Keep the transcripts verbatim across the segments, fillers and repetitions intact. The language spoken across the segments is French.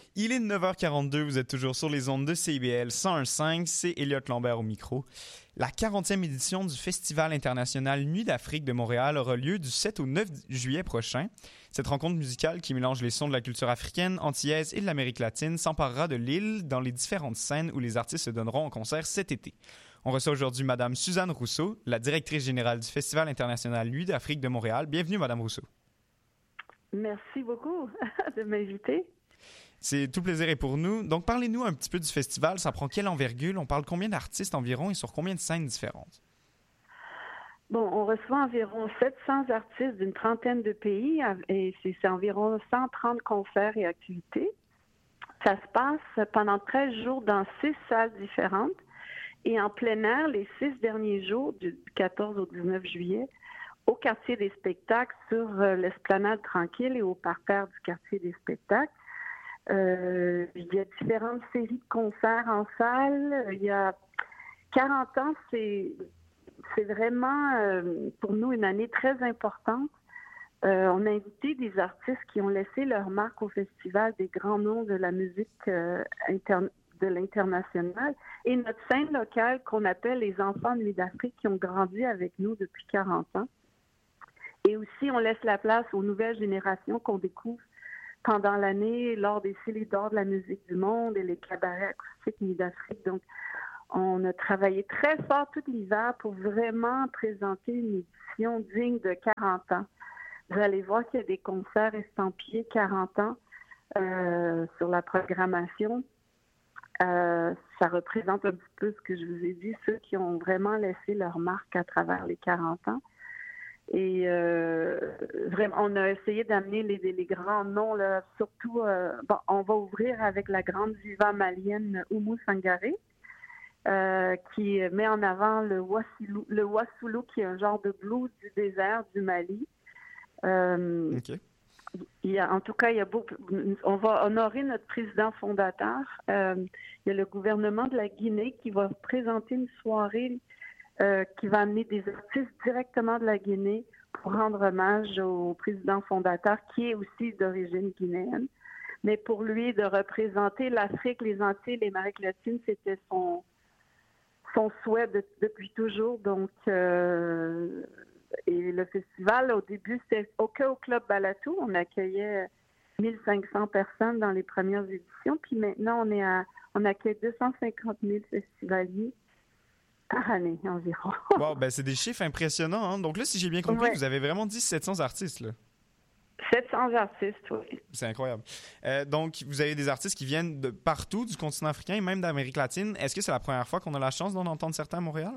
Il est neuf heures quarante-deux, vous êtes toujours sur les ondes de C I B L cent un virgule cinq, c'est Elliot Lambert au micro. La quarantième édition du Festival international Nuit d'Afrique de Montréal aura lieu du sept au neuf juillet prochain. Cette rencontre musicale qui mélange les sons de la culture africaine, antillaise et de l'Amérique latine s'emparera de l'île dans les différentes scènes où les artistes se donneront en concert cet été. On reçoit aujourd'hui Madame Suzanne Rousseau, la directrice générale du Festival international Nuit d'Afrique de Montréal. Bienvenue, Madame Rousseau. Merci beaucoup de m'inviter. C'est tout plaisir et pour nous. Donc, parlez-nous un petit peu du festival. Ça prend quelle envergure? On parle combien d'artistes environ et sur combien de scènes différentes? Bon, on reçoit environ sept cents artistes d'une trentaine de pays et c'est, c'est environ cent trente concerts et activités. Ça se passe pendant treize jours dans six salles différentes et en plein air les six derniers jours, du quatorze au dix-neuf juillet, au quartier des spectacles sur l'esplanade tranquille et au parterre du quartier des spectacles. Euh, il y a différentes séries de concerts en salle. Il y a quarante ans, c'est, c'est vraiment euh, pour nous une année très importante. Euh, on a invité des artistes qui ont laissé leur marque au festival, des grands noms de la musique euh, interne, de l'international. Et notre scène locale qu'on appelle les Enfants de Nuit d'Afrique qui ont grandi avec nous depuis quarante ans. Et aussi, on laisse la place aux nouvelles générations qu'on découvre pendant l'année, lors des Célés d'or de la musique du monde et les cabarets acoustiques Nuit d'Afrique. Donc, on a travaillé très fort tout l'hiver pour vraiment présenter une édition digne de quarante ans. Vous allez voir qu'il y a des concerts estampillés quarante ans euh, sur la programmation. Euh, ça représente un petit peu ce que je vous ai dit, ceux qui ont vraiment laissé leur marque à travers les quarante ans. Et euh, vraiment, on a essayé d'amener les, les grands noms, là, surtout, euh, bon, on va ouvrir avec la grande diva malienne Oumou Sangaré, euh, qui met en avant le Wassoulou, le Wassoulou, qui est un genre de blues du désert du Mali. Euh, okay. Il y a, en tout cas, il y a beaucoup, on va honorer notre président fondateur. Euh, il y a le gouvernement de la Guinée qui va présenter une soirée Euh, qui va amener des artistes directement de la Guinée pour rendre hommage au président fondateur, qui est aussi d'origine guinéenne. Mais pour lui, de représenter l'Afrique, les Antilles, l'Amérique latine, c'était son, son souhait de, depuis toujours. Donc, euh, et le festival, au début, c'était au, au Club Balatou. On accueillait mille cinq cents personnes dans les premières éditions. Puis maintenant, on est à, on accueille deux cent cinquante mille festivaliers par année environ. Wow, ben c'est des chiffres impressionnants. Hein? Donc là, si j'ai bien compris, ouais. Vous avez vraiment dit sept cents artistes. Là. sept cents artistes, oui. C'est incroyable. Euh, donc, vous avez des artistes qui viennent de partout, du continent africain et même d'Amérique latine. Est-ce que c'est la première fois qu'on a la chance d'en entendre certains à Montréal?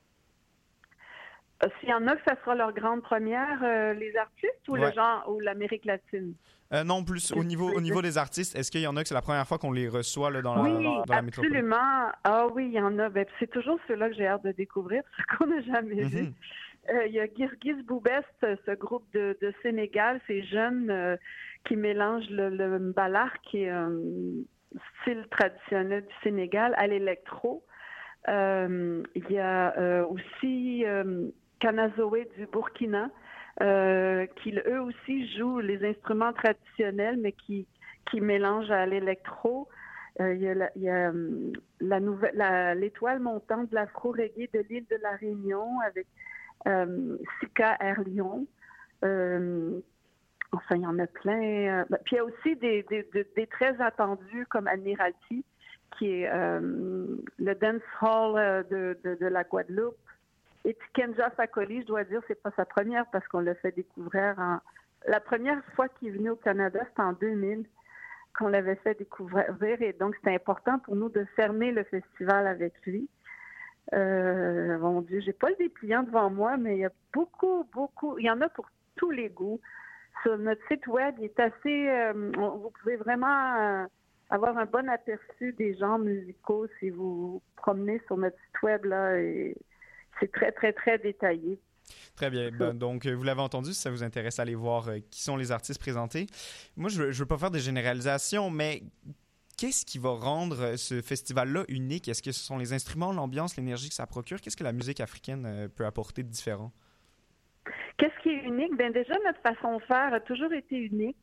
Euh, s'il y en a que ça sera leur grande première, euh, les artistes ou ouais. le genre ou l'Amérique latine? Euh, non, plus au niveau, au niveau des artistes, est-ce qu'il y en a que c'est la première fois qu'on les reçoit là, dans, la, oui, dans, dans la métropole? Oui, absolument. Ah oui, il y en a. Ben, c'est toujours ceux-là que j'ai hâte de découvrir, ce qu'on n'a jamais mm-hmm. vu. Euh, il y a Girgis Boubest, ce groupe de, de Sénégal, ces jeunes euh, qui mélangent le, le mbalar, qui est un style traditionnel du Sénégal, à l'électro. Euh, il y a euh, aussi euh, Kanazoé du Burkina, Euh, qui eux aussi jouent les instruments traditionnels, mais qui, qui mélangent à l'électro. Euh, il y a, la, il y a um, la nouvelle, la, l'étoile montante de l'afro-reggae de l'île de la Réunion avec euh, Sika Air Lyon. Euh, enfin, il y en a plein. Euh, puis il y a aussi des, des, des, des très attendus comme Admiralty, qui est euh, le dance hall de, de, de la Guadeloupe. Et Kenja Fakoli, je dois dire, c'est pas sa première parce qu'on l'a fait découvrir en... La première fois qu'il est venu au Canada, c'était en deux mille qu'on l'avait fait découvrir et donc c'était important pour nous de fermer le festival avec lui. Euh, mon Dieu, j'ai pas le dépliant devant moi, mais il y a beaucoup, beaucoup, il y en a pour tous les goûts. Sur notre site web, il est assez... Euh, vous pouvez vraiment euh, avoir un bon aperçu des genres musicaux si vous vous promenez sur notre site web, là, et... C'est très, très, très détaillé. Très bien. Ben, donc, vous l'avez entendu, si ça vous intéresse, allez voir euh, qui sont les artistes présentés. Moi, je ne veux pas faire des généralisations, mais qu'est-ce qui va rendre ce festival-là unique? Est-ce que ce sont les instruments, l'ambiance, l'énergie que ça procure? Qu'est-ce que la musique africaine euh, peut apporter de différent? Qu'est-ce qui est unique? Bien, déjà, notre façon de faire a toujours été unique.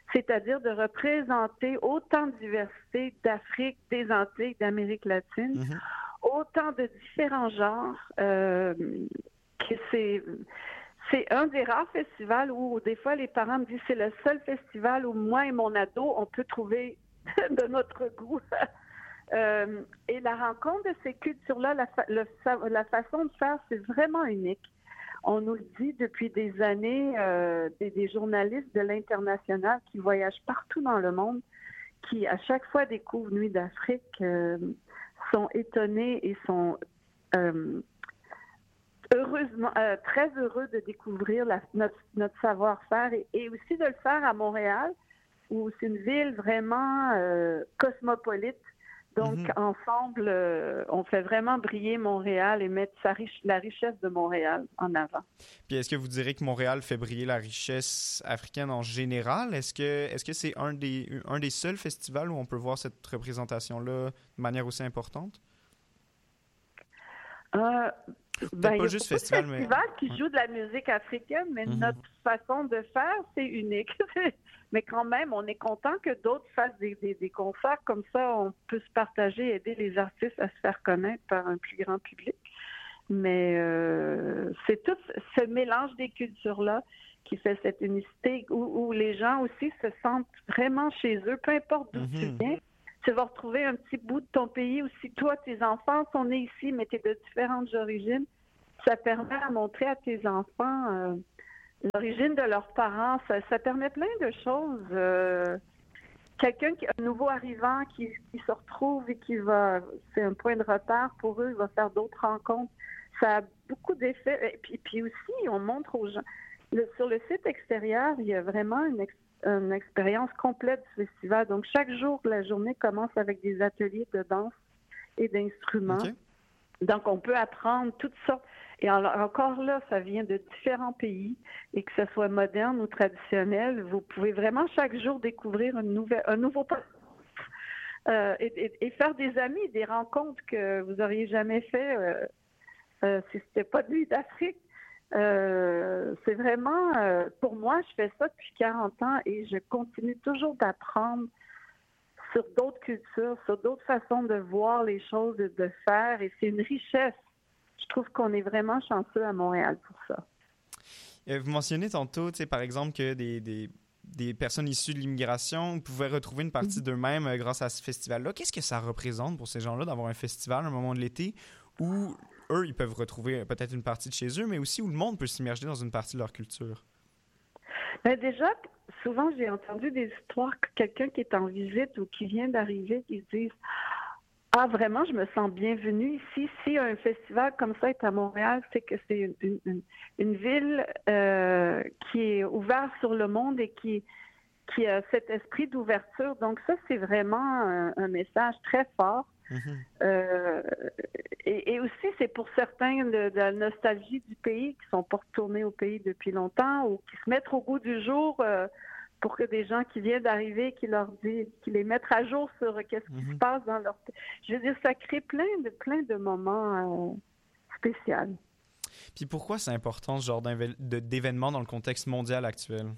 c'est-à-dire de représenter autant de diversité d'Afrique, des Antilles, d'Amérique latine, mm-hmm. autant de différents genres, euh, que c'est... C'est un des rares festivals où, des fois, les parents me disent c'est le seul festival où moi et mon ado, on peut trouver de notre goût. euh, et la rencontre de ces cultures-là, la, fa- le, la façon de faire, c'est vraiment unique. On nous le dit depuis des années, euh, des, des journalistes de l'international qui voyagent partout dans le monde, qui à chaque fois découvrent Nuit d'Afrique, euh, sont étonnés et sont... Euh, heureusement, euh, très heureux de découvrir la, notre, notre savoir-faire et, et aussi de le faire à Montréal, où c'est une ville vraiment euh, cosmopolite. Donc, mm-hmm. ensemble, euh, on fait vraiment briller Montréal et mettre sa riche, la richesse de Montréal en avant. Puis, est-ce que vous direz que Montréal fait briller la richesse africaine en général? Est-ce que, est-ce que c'est un des, un des seuls festivals où on peut voir cette représentation-là de manière aussi importante? Euh... Ben, il y a juste beaucoup festival, de festivals mais... qui ouais. jouent de la musique africaine, mais mm-hmm. notre façon de faire, c'est unique. Mais quand même, on est content que d'autres fassent des, des, des concerts. Comme ça, on peut se partager, aider les artistes à se faire connaître par un plus grand public. Mais euh, c'est tout ce mélange des cultures-là qui fait cette unicité où, où les gens aussi se sentent vraiment chez eux, peu importe d'où mm-hmm. tu viens. Tu vas retrouver un petit bout de ton pays où si toi, tes enfants sont nés ici, mais tu es de différentes origines, ça permet à montrer à tes enfants euh, l'origine de leurs parents. Ça, ça permet plein de choses. Euh, quelqu'un, qui, un nouveau arrivant qui, qui se retrouve et qui va, c'est un point de repère pour eux, il va faire d'autres rencontres. Ça a beaucoup d'effets. Et puis, puis aussi, on montre aux gens. Le, sur le site extérieur, il y a vraiment une expérience. une expérience complète du festival. Donc, chaque jour, la journée commence avec des ateliers de danse et d'instruments. Okay. Donc, on peut apprendre toutes sortes. Et en, encore là, ça vient de différents pays. Et que ce soit moderne ou traditionnel, vous pouvez vraiment chaque jour découvrir une nouvelle, un nouveau euh, et, et, et faire des amis, des rencontres que vous n'auriez jamais fait euh, euh, si ce n'était pas de Nuit d'Afrique. Euh, c'est vraiment, euh, pour moi, je fais ça depuis quarante ans et je continue toujours d'apprendre sur d'autres cultures, sur d'autres façons de voir les choses et de faire. Et c'est une richesse. Je trouve qu'on est vraiment chanceux à Montréal pour ça. Euh, vous mentionnez tantôt, tu sais, par exemple, que des, des, des personnes issues de l'immigration pouvaient retrouver une partie mm-hmm. d'eux-mêmes euh, grâce à ce festival-là. Qu'est-ce que ça représente pour ces gens-là d'avoir un festival à un moment de l'été où eux, ils peuvent retrouver peut-être une partie de chez eux, mais aussi où le monde peut s'immerger dans une partie de leur culture? Bien, déjà, souvent, j'ai entendu des histoires que quelqu'un qui est en visite ou qui vient d'arriver, qui se disent « Ah, vraiment, je me sens bienvenue ici. Si un festival comme ça est à Montréal, c'est que c'est une, une, une, une ville euh, qui est ouverte sur le monde et qui, qui a cet esprit d'ouverture. » Donc ça, c'est vraiment un, un message très fort. Mm-hmm. Euh, et, et aussi, c'est pour certains de, de la nostalgie du pays qui sont pas retournés au pays depuis longtemps ou qui se mettent au goût du jour euh, pour que des gens qui viennent d'arriver, qui leur disent, qui les mettent à jour sur euh, qu'est-ce qui mm-hmm. se passe dans leur pays. Je veux dire, ça crée plein de plein de moments euh, spéciaux. Puis pourquoi c'est important ce genre de, d'événement dans le contexte mondial actuel?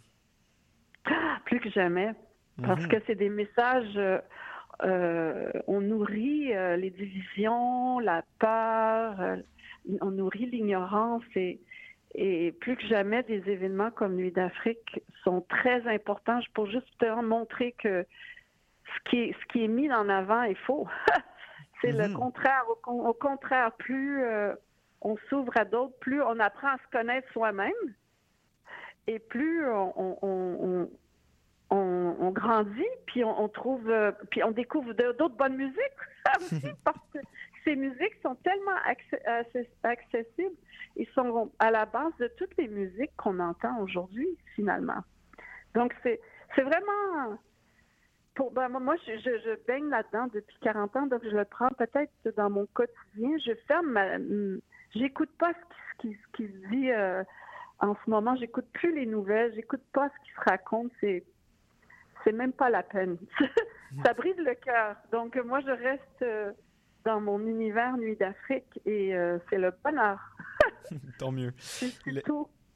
Plus que jamais, mm-hmm. parce que c'est des messages. Euh, Euh, on nourrit euh, les divisions, la peur, euh, on nourrit l'ignorance et, et plus que jamais des événements comme Nuit d'Afrique sont très importants pour juste te montrer que ce qui est, ce qui est mis en avant est faux. C'est mm-hmm. le contraire. Au, au contraire, plus euh, on s'ouvre à d'autres, plus on apprend à se connaître soi-même et plus on, on, on On, on grandit, puis on, on trouve, euh, puis on découvre de, d'autres bonnes musiques aussi, parce que ces musiques sont tellement access, access, accessibles, ils sont à la base de toutes les musiques qu'on entend aujourd'hui, finalement. Donc, c'est, c'est vraiment... Pour, ben, moi, je, je, je baigne là-dedans depuis quarante ans, donc je le prends peut-être dans mon quotidien. Je ferme ma... J'écoute pas ce qui, ce qui, ce qui se dit euh, en ce moment. J'écoute plus les nouvelles, j'écoute pas ce qui se raconte. C'est C'est même pas la peine. Ça brise le cœur. Donc, moi, je reste euh, dans mon univers Nuit d'Afrique et euh, c'est le bonheur. Tant mieux. C'est, c'est le... tout.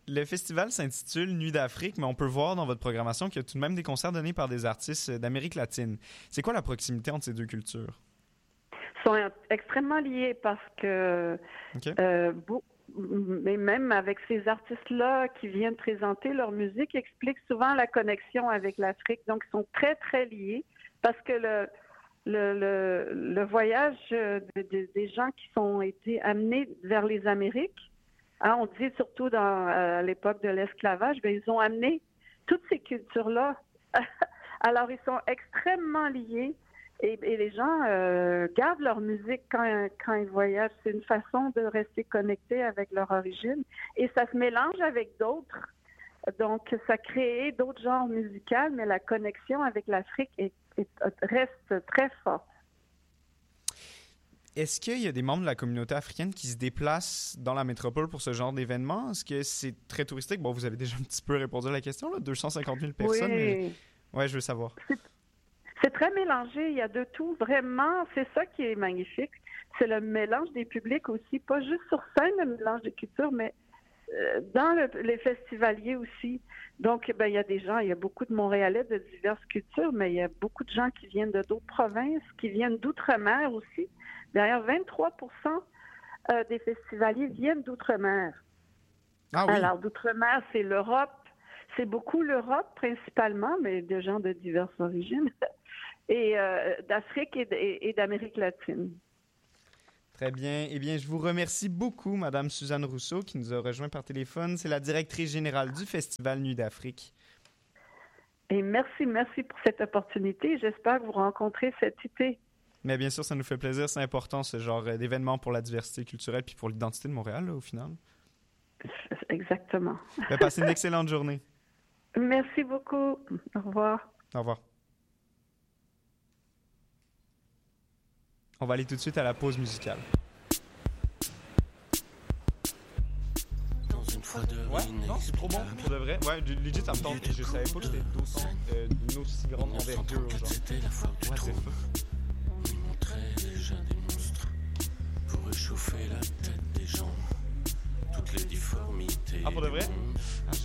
Le festival s'intitule Nuit d'Afrique, mais on peut voir dans votre programmation qu'il y a tout de même des concerts donnés par des artistes d'Amérique latine. C'est quoi la proximité entre ces deux cultures? Ils sont extrêmement liés parce que, Okay. euh, beau, mais même avec ces artistes-là qui viennent présenter leur musique, ils expliquent souvent la connexion avec l'Afrique. Donc, ils sont très, très liés parce que le, le, le, le voyage de, de, des gens qui sont été amenés vers les Amériques, hein, on dit surtout dans, à l'époque de l'esclavage, bien, ils ont amené toutes ces cultures-là. Alors, ils sont extrêmement liés. Et, et les gens euh, gardent leur musique quand, quand ils voyagent. C'est une façon de rester connectés avec leur origine. Et ça se mélange avec d'autres. Donc, ça crée d'autres genres musicaux, mais la connexion avec l'Afrique est, est, reste très forte. Est-ce qu'il y a des membres de la communauté africaine qui se déplacent dans la métropole pour ce genre d'événement? Est-ce que c'est très touristique? Bon, vous avez déjà un petit peu répondu à la question, là, deux cent cinquante mille personnes. Oui. Mais... Ouais, je veux savoir. C'est... C'est très mélangé, il y a de tout. Vraiment, c'est ça qui est magnifique. C'est le mélange des publics aussi, pas juste sur scène, le mélange des cultures, mais euh, dans le, les festivaliers aussi. Donc, ben, il y a des gens, il y a beaucoup de Montréalais de diverses cultures, mais il y a beaucoup de gens qui viennent de d'autres provinces, qui viennent d'outre-mer aussi. D'ailleurs, vingt-trois pour cent euh, des festivaliers viennent d'outre-mer. Ah oui? Alors, d'outre-mer, c'est l'Europe. C'est beaucoup l'Europe principalement, mais de gens de diverses origines. Et euh, d'Afrique et, et, et d'Amérique latine. Très bien. Eh bien, je vous remercie beaucoup, Madame Suzanne Rousseau, qui nous a rejoint par téléphone. C'est la directrice générale du Festival Nuit d'Afrique. Et merci, merci pour cette opportunité. J'espère que vous rencontrez cet été. Mais bien sûr, ça nous fait plaisir. C'est important, ce genre d'événement pour la diversité culturelle puis pour l'identité de Montréal, là, au final. Exactement. Ben, passez une excellente journée. Merci beaucoup. Au revoir. Au revoir. On va aller tout de suite à la pause musicale. Dans une fois de Ouais, non, c'est trop bon, pour de vrai. Ouais, legit, ça me tente. Je savais pas que c'était d'autant euh, d'une aussi grande envergure, genre. c'était la fois du Ouais, trou. c'est fou. On y montrait déjà des monstres pour réchauffer la tête des gens. Toutes les difformités. Ah, pour de vrai? du monde.